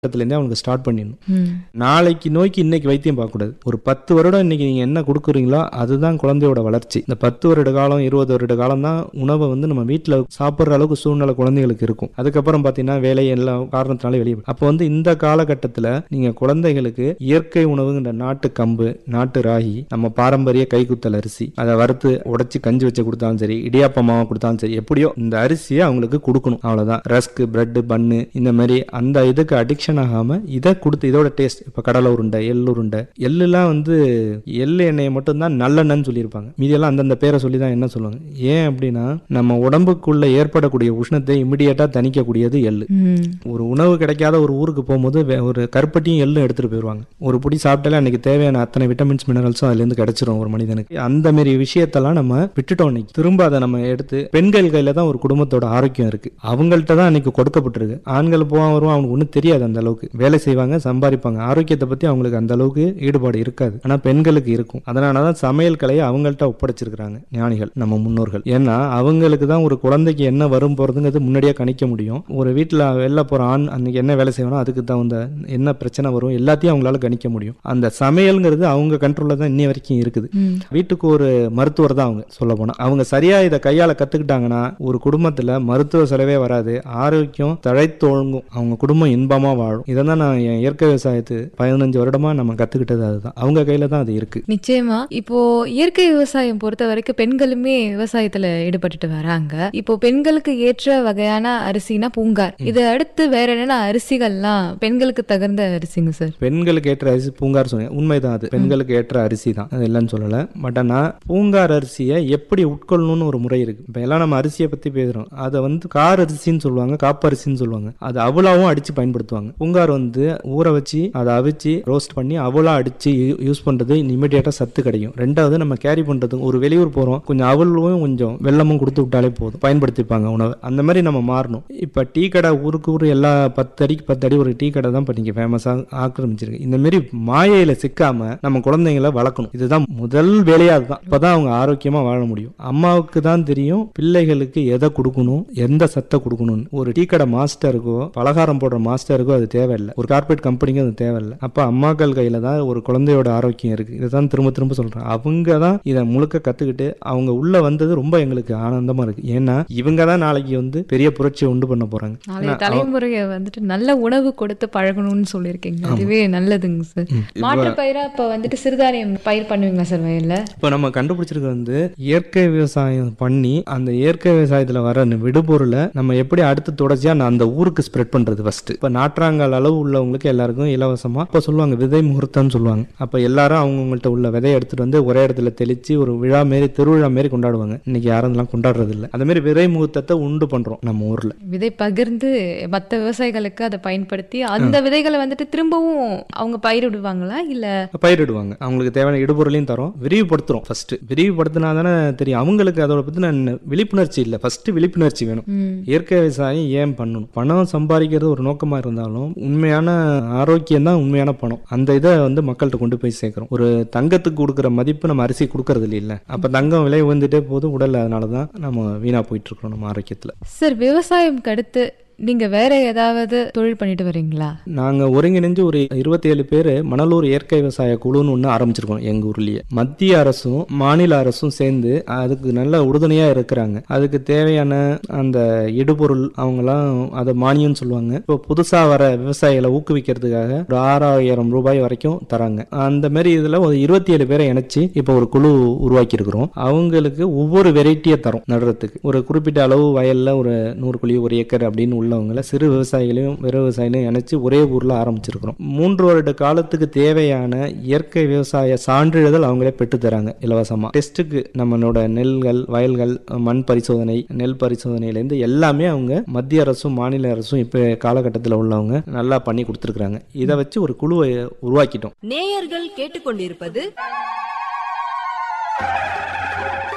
இடத்துலேருந்தே அவனுக்கு ஸ்டார்ட் பண்ணிடணும். நாளைக்கு நோய்க்கு இன்னைக்கு வைத்தியம் பார்க்கக்கூடாது. ஒரு 10 வருடம் இன்னைக்கு நீங்கள் என்ன கொடுக்குறீங்களோ அதுதான் குழந்தையோட வளர்ச்சி. இந்த 10 வருட காலம் 20 வருட காலம் தான் உணவை நம்ம வீட்டில் சாப்பிட்ற அளவுக்கு சூழ்நிலை குழந்தைகளுக்கு இருக்கும். அதுக்கப்புறம் பார்த்தீங்கன்னா வேலை எல்லா காரணத்தினால வெளியே. அப்போ இந்த காலகட்டத்தில் நீங்கள் குழந்தைகளுக்கு இயற்கை உணவுங்கிற நாட்டு கம்பு, நாட்டு ராகி, நம்ம பாரம்பரிய கைக்குத்தல் அரிசி, அதை வறுத்து உடைச்சி கஞ்சி வச்சு கொடுத்தாலும் சரி, இடியாப்பமாவை கொடுத்தாலும் சரி, எப்படியோ இந்த அரிசியை அவங்களுக்கு கொடுக்கணும். அவ்வளோதான். ரஸ்க், பிரெட், பன்னு இந்த மாதிரி அந்த இதுக்கு அடிக்ஷன் ஆகாம இதை கொடுத்து இதோட டேஸ்ட். இப்ப கடலை உருண்டை, எள்ளுருண்டை, எள்ளுலாம் எள்ளு எண்ணெயை மட்டும்தான் நல்லெண்ணன்னு சொல்லியிருப்பாங்க. மீதியெல்லாம் அந்தந்த பேரை சொல்லி தான் என்ன சொல்லுவாங்க. ஏன் அப்படின்னா நம்ம உடம்புக்குள்ள ஏற்படக்கூடிய உஷ்ணத்தை இமிடியேட்டா தணிக்கக்கூடியது எள்ளு. ஒரு உணவு கிடைக்காத ஒரு ஊருக்கு போகும்போது ஒரு கருப்பட்டியும் எள்ளும் எடுத்துட்டு போயிடுவாங்க. ஒரு புடி சாப்பிட்டாலே அன்னைக்கு தேவையான அத்தனை விட்டமின்ஸ் மினரல்ஸும் அதுல இருந்து கிடைச்சிரும் ஒரு மனிதனுக்கு. அந்த மாதிரி விஷயத்தெல்லாம் நம்ம விட்டுட்டோம். இன்னைக்கு திரும்ப அதை நம்ம எடுத்து பெண்கள் கையில தான் ஒரு குடும்பத்தோட ஆரோக்கியம் இருக்கு. அவங்கள்ட்ட தான் அன்னைக்கு கொடுக்கப்பட்டிருக்கு. ஆண்கள் போவான் வருவான், அவனுக்கு ஒன்றும் தெரியாது. அந்த அளவுக்கு வேலை செய்வாங்க, சம்பாதிப்பாங்க. ஆரோக்கியத்தை பத்தி அவங்களுக்கு அந்த அளவுக்கு ஈடுபாடு இருக்காது. ஆனா பெண்களுக்கு இருக்கும். அதனாலதான் சமையல் கலையை அவங்கள்ட்ட ஒப்படைச்சிருக்கிறாங்க ஞானிகள், நம்ம முன்னோர்கள். ஏன்னா அவங்களுக்கு தான் ஒரு குழந்தைக்கு என்ன வரும் போறதுங்கிறது முன்னாடியே கணிக்க முடியும். ஒரு வீட்டுல வெளில போற ஆண் அன்னைக்கு என்ன வேலை செய்வானோ அதுக்கு தகுந்த என்ன பிரச்சனை வரும் எல்லாத்தையும் அவங்களால கணிக்க முடியும். அந்த சமையல்ங்கிறது அவங்க கண்ட்ரோல்ல தான் இன்னி வரைக்கும் இருக்குது. வீட்டுக்கு ஒரு மருத்துவர் தான் அவங்க. சொல்ல போனா அவங்க சரியா இதை கையால கத்துக்கிட்டாங்கன்னா ஒரு குடும்பத்துல மருத்துவ செலவே வராது, ஆரோக்கியம் தழைத்தோங்கும், அவங்க குடும்பம் இன்பமா வாழும். இதான் நான் என் இயற்கை விவசாயத்து 15 வருடமா நம்ம கத்துக்கிட்டது. அதுதான் அவங்க கையில தான் அது இருக்கு. நிச்சயமா. இப்போ இயற்கை விவசாயம் பொறுத்த வரைக்கும் பெண்களுமே விவசாயத்துல ஈடுபட்டு வராங்க. இப்போ பெண்களுக்கு ஏற்ற வகையான அரிசினா பூங்கார். இதை அடுத்து வேற என்னென்ன அரிசிகள்லாம் பெண்களுக்கு தகுந்த அரிசிங்க சார்? பெண்களுக்கு ஏற்ற அரிசி பூங்கார் சொன்னேன். உண்மைதான். அது பெண்களுக்கு ஏற்ற அரிசி தான், அது இல்லைன்னு சொல்லல. பட் ஆனா பூங்கார் அரிசியை எப்படி உட்கொள்ளணும்னு ஒரு முறை இருக்கு. இப்ப எல்லாம் நம்ம அரிசியை பத்தி பேசுறோம். அதை கார் அரிசின்னு சொல்லுவாங்க, காப்பு அரிசின்னு சொல்லுவாங்க. அது அவ்வளவும் அடிச்சு பயன்படுத்துவாங்க. பூங்கார் ஊற வச்சு அதை அவிச்சு ரோஸ்ட் பண்ணி அவ்வளோ அடிச்சு யூஸ் பண்றது இமிடியேட்டா சத்து கிடைக்கும். ரெண்டாவது நம்ம கேரி பண்றது, ஒரு வெளியூர் போறோம், கொஞ்சம் அவளும் கொஞ்சம் வெள்ளமும் கொடுத்து விட்டாலே போதும், பயன்படுத்திப்பாங்க உணவு. அந்த மாதிரி நம்ம மாறணும். இப்ப டீ கடை ஊருக்கு ஊர் எல்லா 10 அடிக்கு 10 அடி ஒரு டீ கடை தான் பண்ணிக்க ஃபேமஸா ஆக்கிரமிச்சிருக்கு. இந்த மாதிரி மாயையில சிக்காம நம்ம குழந்தைங்களை வளர்க்கணும். இதுதான் முதல் வேலையா. அதுதான் இப்பதான் அவங்க ஆரோக்கியமா வாழ முடியும். அம்மாவுக்கு தான் தெரியும் பிள்ளைகளுக்கு எதை கொடுக்கணும், எந்த சத்தை கொடுக்கணும்னு. ஒரு டீ கடை மாஸ்டருக்கோ பலகாரம் போடுற மாஸ்டருக்கோ அது தேவையில்லை, ஒரு கார்பரேட் கம்பெனிக்கு அது தேவையில்லை. அப்ப அம்மாக்கள் கையில தான் ஒரு குழந்தையோட ஆரோக்கியம் இருக்கு. இதைதான் திரும்ப திரும்ப சொல்றேன். அவங்க தான் இதை முழுக்க கத்துக்கிட்டு அவங்க உள்ள வந்தது ரொம்ப எங்களுக்கு ஆனந்தமா இருக்கு. ஏன்னா இவங்க தான் நாளைக்கு பெரிய புரட்சியை உண்டு பண்ண போறாங்க. தலைமுறையை நல்ல உணவு கொடுத்து பழகணும்னு சொல்லியிருக்கீங்க. அதுவே நல்லதுங்க சார். மாற்று பயிரா இப்ப சிறுதானியம் பயிர் பண்ணுவீங்களா சார் வயல்ல? இப்ப நம்ம கண்டுபிடிச்சிருக்க இயற்கை விவசாயம் பண்ணி அந்த இயற்கை விவசாயத்துல வர விடுபொருளை நம்ம எப்படி அடுத்து தொடர்ச்சியா அந்த ஊருக்கு ஸ்ப்ரெட் பண்றது. ஃபர்ஸ்ட் இப்ப நாற்றாங்கால் அளவு உள்ளவங்களுக்கு எல்லாருக்கும் இலவசமா இப்ப சொல்லுவாங்க விதை முகூர்த்தம்னு சொல்லுவாங்க. அப்ப எல்லாரும் அவங்கள்ட்ட உள்ள விதையை எடுத்துட்டு ஒரே இடத்துல தெளிச்சு ஒரு விழா மாரி, திருவிழா மாரி கொண்டாடுவாங்க. இன்னைக்கு யாரும் கொண்டாடுறது இல்லை. அந்த மாதிரி விதை முகூர்த்தத்தை உண்டு பண்றோம் நம்ம ஊர்ல. விதை பகிர்ந்து மற்ற விவசாயிகளுக்கு அதை பயன்படுத்தி அந்த விதைகளை திரும்பவும் அவங்க பயிரிடுவாங்களா? இல்ல பயிரிடுவாங்க. அவங்களுக்கு தேவையான இடுபொருளையும் தரோம், விரிவுபடுத்துறோம். ஃபர்ஸ்ட் விரிவுபடுத்தினா தானே தெரியும். அவங்களுக்கு அதோட பத்தின விழிப்புணர்ச்சி இல்லை. ஃபர்ஸ்ட் விழிப்புணர்ச்சி வேணும். இயற்கை விவசாயம் ஏன் பண்ணணும்? பணம் சம்பாதிக்கிறது ஒரு நோக்கமா இருந்தாலும் உண்மையான ஆரோக்கியம் தான் உண்மையான பணம். அந்த இதை மக்கள்கிட்ட கொண்டு போய் சேர்க்கிறோம். ஒரு தங்கத்துக்கு கொடுக்குற மதிப்பு நம்ம அரிசி கொடுக்கறது இல்லை. அப்ப தங்கம் விலை உயர்ந்துட்டே போது உடல், அதனாலதான் நம்ம வீணா போயிட்டு இருக்கோம் நம்ம ஆரோக்கியத்துல. சார், விவசாயம் அடுத்து நீங்க வேற ஏதாவது தொழில் பண்ணிட்டு வரீங்களா? நாங்க ஒருங்கிணைஞ்சு ஒரு 27 பேர் மணலூர் இயற்கை விவசாய குழுன்னு ஒண்ணு ஆரம்பிச்சிருக்கோம் எங்க ஊர்லயே. மத்திய அரசும் மாநில அரசும் சேர்ந்து அதுக்கு நல்ல உறுதுணையா இருக்கிறாங்க. அதுக்கு தேவையான அந்த இடுபொருள் அவங்கலாம் அதை மானியம் சொல்லுவாங்க. இப்போ புதுசா வர விவசாயிகளை ஊக்குவிக்கிறதுக்காக ஒரு 6,000 ரூபாய் வரைக்கும் தராங்க. அந்த மாதிரி இதுல ஒரு 27 பேரை இணைச்சு இப்போ ஒரு குழு உருவாக்கி இருக்கிறோம். அவங்களுக்கு ஒவ்வொரு வெரைட்டியை தரும் நடுறதுக்கு. ஒரு குறிப்பிட்ட அளவு வயல்ல ஒரு 100 குழி 1 ஏக்கர் அப்படின்னு உள்ளவங்களை சிறு விவசாயிகளையும் வெற விவசாயிகளையும் இணைச்சு ஒரே ஊர்ல ஆரம்பிச்சிருக்கிறோம். 3 வருட காலத்துக்கு தேவையான இயற்கை விவசாய சான்றிதழ் அவங்களே பெற்று தராங்க இலவசமா. டெஸ்ட்டுக்கு நம்மளோட நெல்கள், வயல்கள், மண் பரிசோதனை, நெல் பரிசோதனையிலேருந்து எல்லாமே அவங்க மத்திய அரசும் மாநில அரசும் இப்ப காலகட்டத்தில் உள்ளவங்க நல்லா பண்ணி கொடுத்துருக்காங்க. இதை வச்சு ஒரு குழுவை உருவாக்கிட்டோம். நேயர்கள் கேட்டுக்கொண்டிருப்பது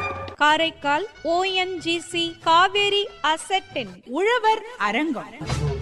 காரைக்கால் ONGC காவேரி அசெட்டின் உழவர் அரங்கம்.